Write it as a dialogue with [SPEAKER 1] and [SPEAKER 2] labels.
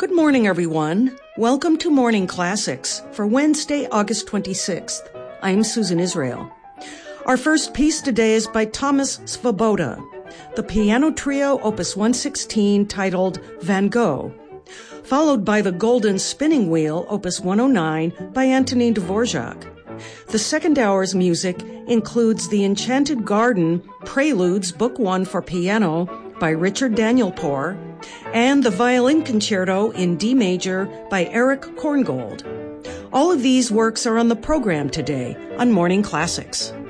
[SPEAKER 1] Good morning, everyone. Welcome to Morning Classics for Wednesday, August 26th. I'm Susan Israel. Our first piece today is by Thomas Svoboda, the piano trio Opus 116 titled Van Gogh, followed by the Golden Spinning Wheel Opus 109 by Antonin Dvorak. The second hour's music includes the Enchanted Garden Preludes Book 1 for piano by Richard Danielpour and the Violin Concerto in D major by Eric Korngold. All of these works are on the program today on Morning Classics.